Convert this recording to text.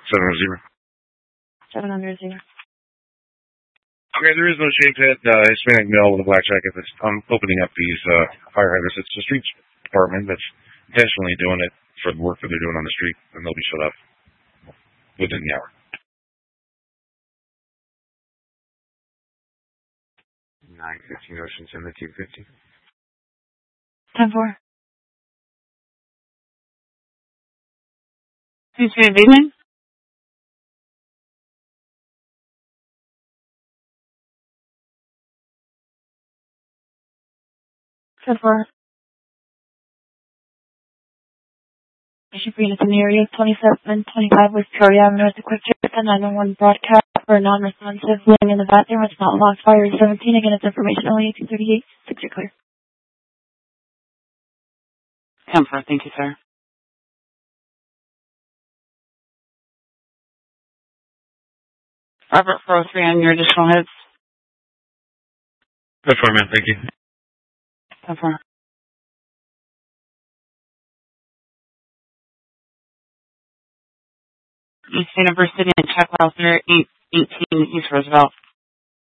700. 700. Okay, there is no shaved head Hispanic male with a black jacket that's opening up these fire hydrants. It's the street department that's intentionally doing it for the work that they're doing on the street, and they'll be shut up within the hour. 915 Ocean 1750. 10-4. Who's going to be then? For Bishop Venus in the area of 2725 West Victoria Avenue, the quick check, the 911 broadcast for a non-responsive laying in the bathroom. It's not locked. Fire 17. Again, it's information only 1838. 6 you're clear. 10-4. Thank you, sir. Robert 403 on your additional heads. 10-4, man. Thank you. 10-4. East University and check welfare 818 East Roosevelt.